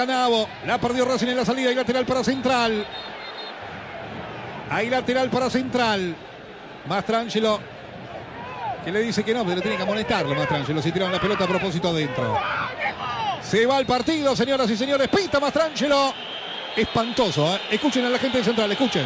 Canavo. La perdió Racing en la salida. Hay lateral para Central. Hay lateral para Central. Mastrangelo, que le dice que no, pero tiene que amonestarlo Mastrangelo. Si tiraron la pelota a propósito adentro. Se va el partido, señoras y señores. Pita Mastrangelo. Espantoso, ¿eh? Escuchen a la gente de Central, escuchen.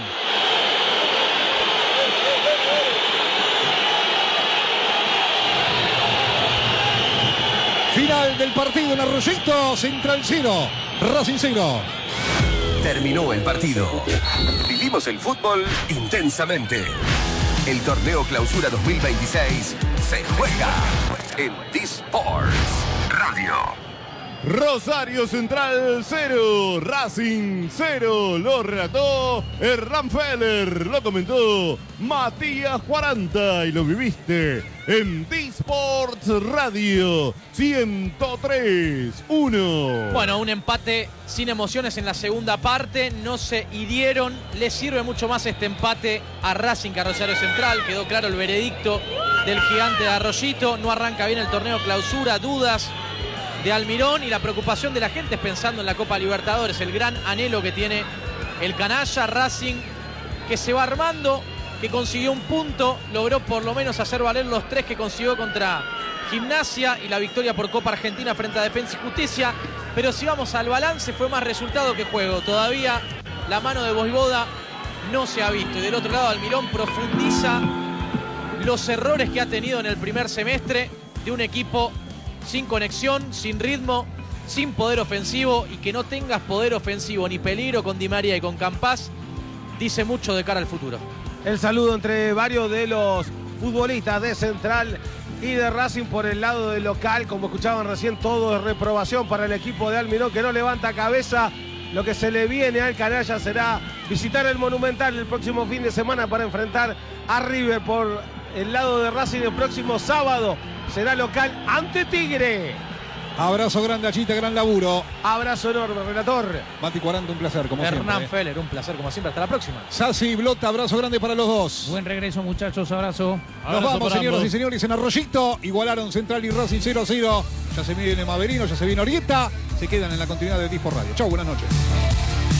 Final del partido en Arroyito. Central 0, Racing 0. Terminó el partido. Vivimos el fútbol intensamente. El torneo Clausura 2026 se juega en D-Sports Radio. Rosario Central 0, Racing 0, lo relató Hernán Feller, lo comentó Matías 40 y lo viviste en D-Sports Radio 103-1. Bueno, un empate sin emociones en la segunda parte, no se hirieron, le sirve mucho más este empate a Racing que a Rosario Central, quedó claro el veredicto del gigante de Arroyito, no arranca bien el torneo Clausura, dudas de Almirón y la preocupación de la gente es pensando en la Copa Libertadores, el gran anhelo que tiene el canalla. Racing que se va armando, que consiguió un punto, logró por lo menos hacer valer los 3 que consiguió contra Gimnasia y la victoria por Copa Argentina frente a Defensa y Justicia, pero si vamos al balance fue más resultado que juego, todavía la mano de Vojvoda no se ha visto y del otro lado Almirón profundiza los errores que ha tenido en el primer semestre de un equipo sin conexión, sin ritmo, sin poder ofensivo, y que no tengas poder ofensivo ni peligro con Di María y con Campás dice mucho de cara al futuro. El saludo entre varios de los futbolistas de Central y de Racing por el lado del local, como escuchaban recién, todo es reprobación para el equipo de Almirón que no levanta cabeza. Lo que se le viene al canalla será visitar el Monumental el próximo fin de semana para enfrentar a River. Por el lado de Racing el próximo sábado será local ante Tigre. Abrazo grande a Chita, gran laburo. Abrazo enorme, relator. Mati 40, un placer, como siempre. Hernán Feller, un placer, como siempre. Hasta la próxima. Sassi, Blota, abrazo grande para los dos. Buen regreso, muchachos, abrazo. Nos vamos, señoras y señores, en Arroyito. Igualaron Central y Racing 0-0. Ya se viene Maverino, ya se viene Orieta. Se quedan en la continuidad de D-Sports Radio. Chau, buenas noches.